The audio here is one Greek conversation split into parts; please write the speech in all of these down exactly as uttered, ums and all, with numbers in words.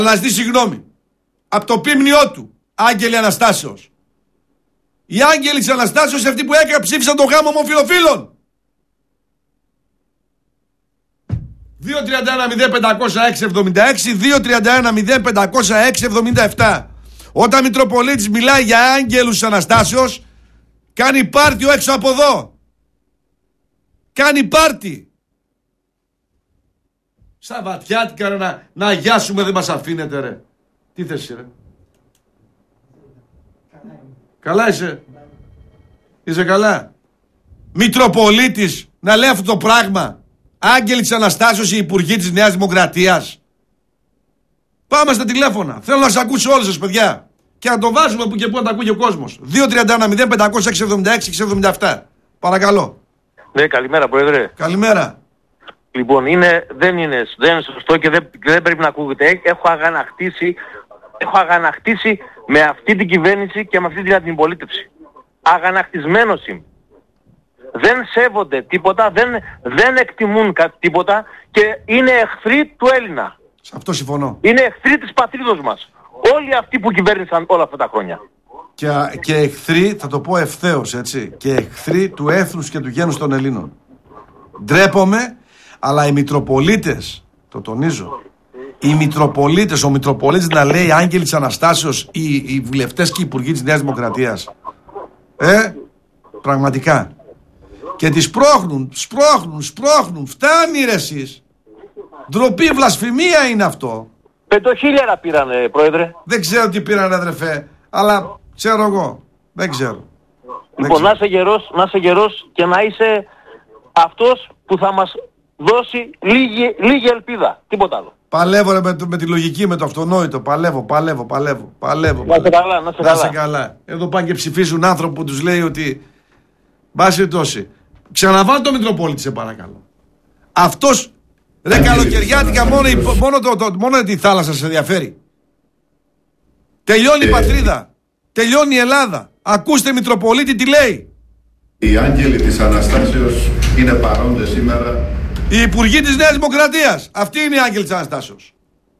Να ζητήσει συγγνώμη. Από το πίμνιό του. Άγγελοι Αναστάσεως. Οι άγγελοι της Αναστάσεως αυτοί που έκανα ψήφισαν το γάμο ομοφυλοφίλων. δύο τρία ένα μηδέν πεντακόσια έξι εβδομήντα έξι, δύο τρία ένα μηδέν πεντακόσια έξι εβδομήντα επτά. Όταν Μητροπολίτης μιλάει για άγγελους της Αναστάσεως, κάνει πάρτιο έξω από εδώ. Κάνει πάρτι. Σαββατιάτικα ρε, να, να αγιάσουμε, δεν μας αφήνετε ρε. Τι θες ρε? Καλά είσαι? Είσαι καλά? Μητροπολίτης να λέει αυτό το πράγμα. Άγγελοι της Αναστάσεως, οι υπουργοί της Νέας Δημοκρατίας. Πάμε στα τηλέφωνα. Θέλω να σας ακούσω όλους σας παιδιά. Και να το βάζουμε που και που να τα ακούει ο κόσμος. δύο τρία ένα μηδέν πεντακόσια έξι εβδομήντα έξι έξι εβδομήντα επτά. Παρακαλώ. Ναι, καλημέρα Πρόεδρε. Καλημέρα. Λοιπόν, είναι, δεν, είναι, δεν είναι σωστό και δεν, δεν πρέπει να ακούγεται. Έχω αγανακτήσει, έχω αγανακτήσει με αυτή την κυβέρνηση και με αυτή την αντιπολίτευση. Αγανακτισμένος είμαι. Δεν σέβονται τίποτα, δεν, δεν εκτιμούν κάτι τίποτα και είναι εχθροί του Έλληνα. Σε αυτό συμφωνώ. Είναι εχθροί της πατρίδος μας. Όλοι αυτοί που κυβέρνησαν όλα αυτά τα χρόνια. Και, και εχθροί, θα το πω ευθέως έτσι, και εχθροί του έθνους και του γένους των Ελλήνων. Ντρέπομαι, αλλά οι Μητροπολίτες, το τονίζω, οι Μητροπολίτες, ο Μητροπολίτης να λέει άγγελοι της Αναστάσεως, οι, οι βουλευτές και οι υπουργοί της Νέας Δημοκρατίας. Ε, πραγματικά. Και τις σπρώχνουν, σπρώχνουν, σπρώχνουν. Φτάνει ρε εσείς. Ντροπή, βλασφημία είναι αυτό. Πεντοχίλιαρα πήρανε, Πρόεδρε. Δεν ξέρω τι πήρανε, αδερφέ. Αλλά ξέρω εγώ. Δεν ξέρω. Λοιπόν, να είσαι γερός, να είσαι γερός και να είσαι αυτός που θα μας δώσει λίγη, λίγη ελπίδα. Τίποτα άλλο. Παλεύω ρε, με, με τη λογική, με το αυτονόητο. Παλεύω, παλεύω, παλεύω. παλεύω να είσαι καλά, να είσαι καλά. καλά. καλά. Εδώ πάνε και ψηφίζουν άνθρωποι που τους λέει ότι... Μπάση τόση. Ξαναβάλω το Μητροπόλητη, σε παρακαλώ. Αυτός, ρε καλοκαιριάτικα, μόνο, μόνο, το, το, μόνο τη θάλασσα σε ενδιαφέρει. Τελειώνει η πατρίδα. Τελειώνει η Ελλάδα. Ακούστε Μητροπολίτη τι λέει. Οι άγγελοι της Αναστάσεως είναι παρόντες σήμερα. Οι υπουργοί της Νέας Δημοκρατίας. Αυτοί είναι οι άγγελοι της Αναστάσεως.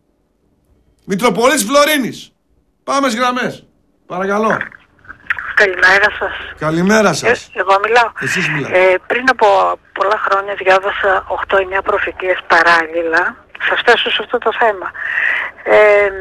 Μητροπολίτης Φλωρίνης. Πάμε στις γραμμές. Παρακαλώ. Καλημέρα σας. Καλημέρα σας. Ε, εγώ μιλάω. Εσείς μιλάτε. Ε, πριν από πολλά χρόνια διάβασα οκτώ εννιά προφητείες παράλληλα. Θα φτάσω σε αυτό το θέμα. Ε,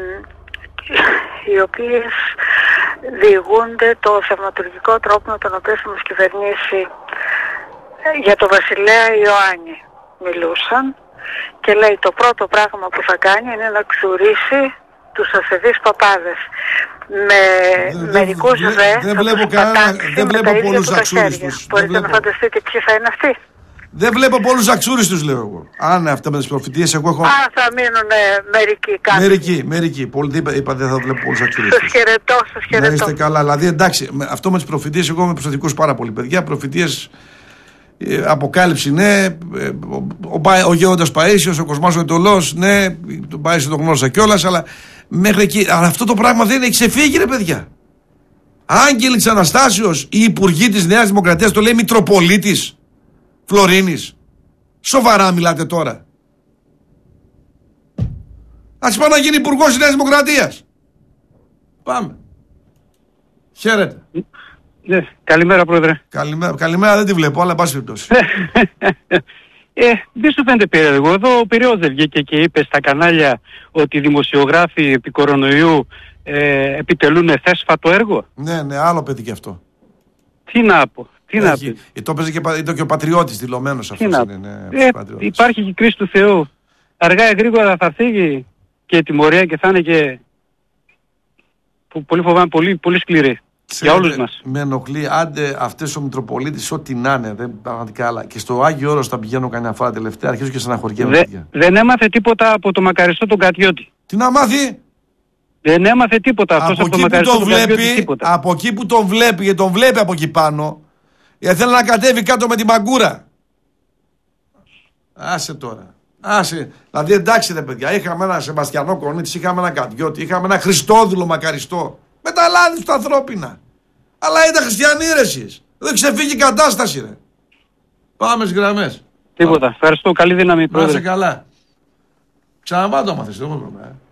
οι οποίες διηγούνται το θαυματουργικό τρόπο με τον οποίο θα μας κυβερνήσει. Για το βασιλέα Ιωάννη μιλούσαν και λέει το πρώτο πράγμα που θα κάνει είναι να ξουρίσει τους ασεβείς παπάδες. Με δε, μερικούς δε, δε, δεν βλέπω κανένα, δεν βλέπω πολλούς αξούριστους. Μπορείτε να φανταστείτε ποιοι θα είναι αυτοί. Δεν βλέπω πολλούς αξούριστους, λέω εγώ. Αν αυτά με τις προφητείες εγώ έχω... Α, θα μείνουν μερικοί κάποιοι. Μερικοί, μερικοί. Πολλοί είπα, είπα δεν θα βλέπω πολλούς αξούριστους. Σας χαιρετώ, σας χαιρετώ. Να είστε καλά. Δηλαδή εντάξει, αυτό με τις προφητείες εγώ είμαι προσεκτικός πάρα πολύ. Παιδιά, προφητείες... Ε, αποκάλυψη, ναι. Ε, ο, ο, ο Γέροντας Παΐσιος, ο Κοσμάς ο Ετωλός, ναι. Τον Παΐσιο τον γνώρισα κιόλας, αλλά μέχρι εκεί. Αλλά αυτό το πράγμα δεν έχει ξεφύγει, ρε παιδιά. Άγγελοι της Αναστάσεως, η υπουργοί της Νέας Δημοκρατίας, το λέει Μητροπολίτης Φλωρίνης. Σοβαρά μιλάτε τώρα. Ας πάει να γίνει υπουργός της Νέας Δημοκρατίας. Πάμε. Χαίρετε. Ναι, καλημέρα Πρόεδρε. Καλημέρα, καλημέρα δεν τη βλέπω, αλλά πάση περιπτώσει. ε, δεν σου φαίνεται περίεργο. Εδώ ο Πειραιώς δεν βγήκε και είπε στα κανάλια ότι οι δημοσιογράφοι επί κορονοϊού ε, επιτελούν θέσφατο έργο. Ναι, ναι, άλλο παιδί και αυτό. Τι να πω. Τι να Έχει, πει. το παίζει και, ήταν και ο πατριώτης δηλωμένος αυτός. Είναι, ναι, ε, υπάρχει και η κρίση του Θεού. Αργά ή γρήγορα θα φύγει και η τιμωρία και θα είναι και πολύ φοβάμαι πολύ, πολύ σκληρή. Για όλους μας. Με ενοχλεί, άντε αυτές ο Μητροπολίτης, ό,τι να είναι, δεν πραγματικά άλλα. Και στο Άγιο Όρος τα πηγαίνω κανένα φορά τελευταία, αρχίζω και στεναχωριέμαι. Δε, δεν έμαθε τίποτα από το μακαριστό τον Κατιώτη. Τι να μάθει? Δεν έμαθε τίποτα αυτός από, από το μακαριστό τον Κατιώτη. Τίποτα. Από εκεί που τον βλέπει, γιατί τον βλέπει από εκεί πάνω, γιατί θέλει να κατέβει κάτω με τη μαγκούρα. Άσε τώρα. Άσε. Δηλαδή εντάξει ρε παιδιά, είχαμε ένα Σεβαστιανό Κορνίτης, είχαμε ένα Κατιώτη, είχαμε ένα Χριστόδουλο μακαριστό. Με τα λάθη του ανθρώπινα. Αλλά ήταν χριστιανοί ρε εσείς. Δεν ξεφύγει η κατάσταση ρε. Πάμε στις γραμμές. Τίποτα. Ευχαριστώ. Καλή δύναμη Πρόεδρε. Να είσαι καλά. Ξαναβάτω άμα θες.